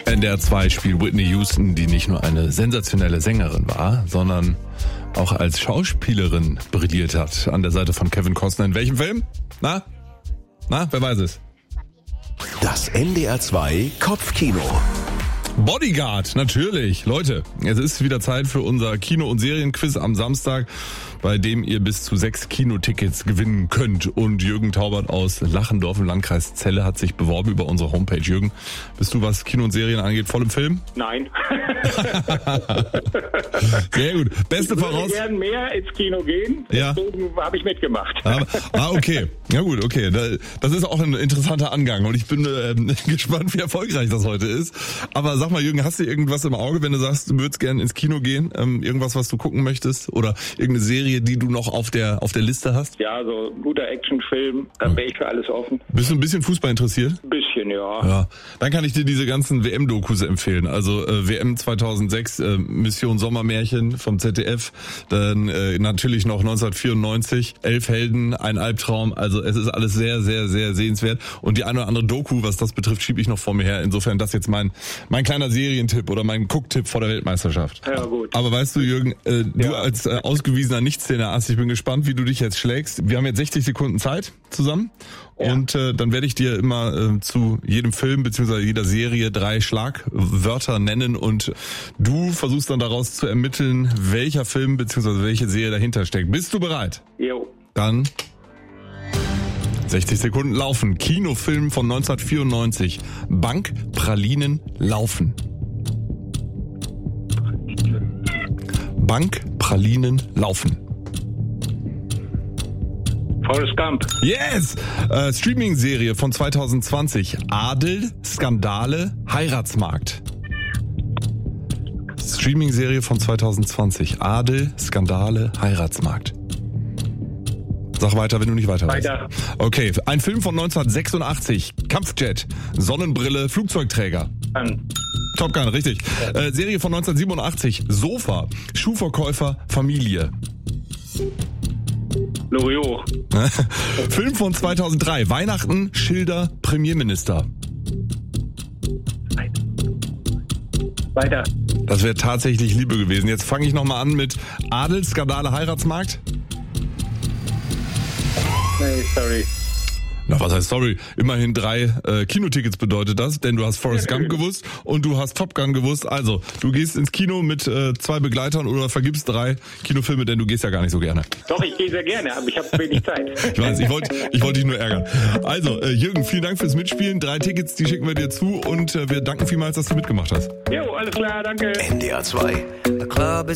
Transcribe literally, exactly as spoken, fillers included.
N D R zwei spielt Whitney Houston, die nicht nur eine sensationelle Sängerin war, sondern auch als Schauspielerin brilliert hat. An der Seite von Kevin Costner. In welchem Film? Na? Na, wer weiß es? Das N D R zwei Kopfkino. Bodyguard, natürlich. Leute, es ist wieder Zeit für unser Kino- und Serienquiz am Samstag, bei dem ihr bis zu sechs Kinotickets gewinnen könnt. Und Jürgen Taubert aus Lachendorf im Landkreis Celle hat sich beworben über unsere Homepage. Jürgen, bist du, was Kino und Serien angeht, voll im Film? Nein. Sehr gut. Beste ich würde Voraus... gern mehr ins Kino gehen, ja. Deswegen habe ich mitgemacht. Ah, ah, okay. Ja gut, okay. Das ist auch ein interessanter Angang und ich bin äh, gespannt, wie erfolgreich das heute ist. Aber sag mal, Jürgen, hast du irgendwas im Auge, wenn du sagst, du würdest gerne ins Kino gehen? Ähm, irgendwas, was du gucken möchtest? Oder irgendeine Serie, die du noch auf der auf der Liste hast? Ja, so ein guter Actionfilm, da wäre ich für alles offen. Bist du ein bisschen Fußball interessiert? Ein bisschen, ja. Ja, dann kann ich dir diese ganzen W M-Dokus empfehlen. Also äh, W M zweitausendsechs, äh, Mission Sommermärchen vom Z D F, dann äh, natürlich noch neunzehnhundertvierundneunzig, Elf Helden, ein Albtraum. Also es ist alles sehr, sehr, sehr sehenswert. Und die eine oder andere Doku, was das betrifft, schiebe ich noch vor mir her. Insofern das jetzt mein mein kleiner Serientipp oder mein Gucktipp vor der Weltmeisterschaft. Ja, gut. Aber weißt du, Jürgen, äh, du Ja. als äh, ausgewiesener Nichtszene-Ass, ich bin gespannt, wie du dich jetzt schlägst. Wir haben jetzt sechzig Sekunden Zeit zusammen. Ja. Und äh, dann werde ich dir immer äh, zu jedem Film bzw. jeder Serie drei Schlagwörter nennen und du versuchst dann daraus zu ermitteln, welcher Film bzw. welche Serie dahinter steckt. Bist du bereit? Jo. Dann sechzig Sekunden laufen. Kinofilm von neunzehnhundertvierundneunzig. Bankpralinen laufen. Bankpralinen laufen. Forrest Gump. Yes! Äh, Streaming-Serie von zweitausendzwanzig. Adel, Skandale, Heiratsmarkt. Streaming-Serie von zweitausendzwanzig. Adel, Skandale, Heiratsmarkt. Sag weiter, wenn du nicht weiter weißt. Weiter. Okay, ein Film von neunzehnhundertsechsundachtzig. Kampfjet, Sonnenbrille, Flugzeugträger. Dann Top Gun, richtig. Äh, Serie von neunzehnhundertsiebenundachtzig. Sofa, Schuhverkäufer, Familie. Loriot. Film von zweitausenddrei. Weihnachten, Schilder, Premierminister. Weiter. Das wäre tatsächlich Liebe gewesen. Jetzt fange ich nochmal an mit Adel, Skandale, Heiratsmarkt. Nee, sorry. Na, was heißt sorry? Immerhin drei äh, Kinotickets bedeutet das, denn du hast Forrest Gump gewusst und du hast Top Gun gewusst. Also, du gehst ins Kino mit äh, zwei Begleitern oder vergibst drei Kinofilme, denn du gehst ja gar nicht so gerne. Doch, ich gehe sehr gerne, aber ich habe wenig Zeit. Ich weiß, ich wollte ich wollte dich nur ärgern. Also, äh, Jürgen, vielen Dank fürs Mitspielen. Drei Tickets, die schicken wir dir zu und äh, wir danken vielmals, dass du mitgemacht hast. Jo, alles klar, danke. N D R zwei. The club is